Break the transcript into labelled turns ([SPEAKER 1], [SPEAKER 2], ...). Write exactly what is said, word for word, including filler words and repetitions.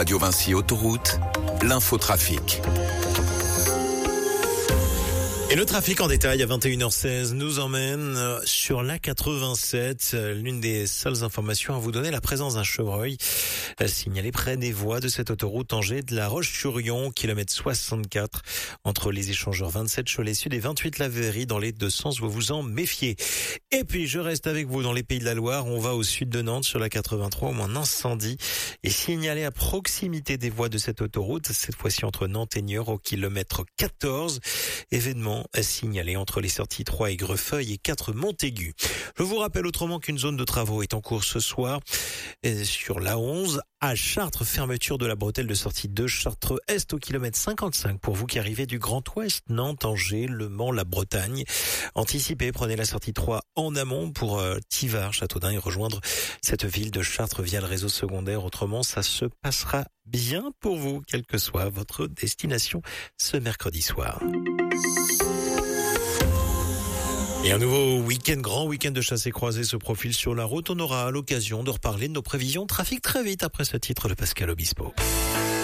[SPEAKER 1] Radio Vinci Autoroute, l'infotrafic.
[SPEAKER 2] Et le trafic en détail à vingt et une heures seize nous emmène sur l'A quatre-vingt-sept. L'une des seules informations à vous donner, la présence d'un chevreuil signalé près des voies de cette autoroute Angers de la Roche-sur-Yon, kilomètre soixante-quatre, entre les échangeurs vingt-sept Cholet Sud et vingt-huit La Verrerie, dans les deux sens, vous vous en méfiez. Et puis je reste avec vous dans les Pays de la Loire. On va au sud de Nantes sur la quatre-vingt-trois, où un incendie est signalé à proximité des voies de cette autoroute, cette fois-ci entre Nantes et Niort au kilomètre quatorze. Événement signalé entre les sorties trois et Grefeuille et quatre Montaigu. Je vous rappelle autrement qu'une zone de travaux est en cours ce soir sur l'A onze à Chartres, fermeture de la bretelle de sortie de Chartres-Est au kilomètre cinquante-cinq pour vous qui arrivez du Grand Ouest, Nantes, Angers, Le Mans, la Bretagne. Anticipez, prenez la sortie trois en amont pour euh, Thivard, Châteaudun et rejoindre cette ville de Chartres via le réseau secondaire. Autrement, ça se passera bien pour vous, quelle que soit votre destination ce mercredi soir. Et un nouveau week-end, grand week-end de chassés croisés se profile sur la route. On aura l'occasion de reparler de nos prévisions trafic très vite après ce titre de Pascal Obispo.